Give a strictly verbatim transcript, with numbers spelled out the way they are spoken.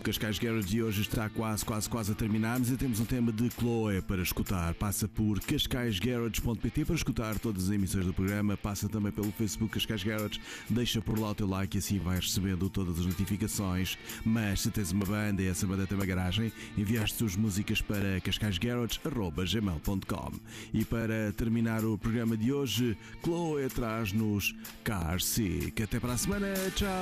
Cascais Garage de hoje está quase, quase, quase a terminarmos e temos um tema de Chloe para escutar. Passa por cascais garage ponto pt para escutar todas as emissões do programa. Passa também pelo Facebook Cascais Garage. Deixa por lá o teu like e assim vais recebendo todas as notificações. Mas se tens uma banda e essa banda tem uma garagem, enviaste suas músicas para cascais garage arroba gmail ponto com. E para terminar o programa de hoje, Chloe traz-nos Car Sick. Até para a semana. Tchau.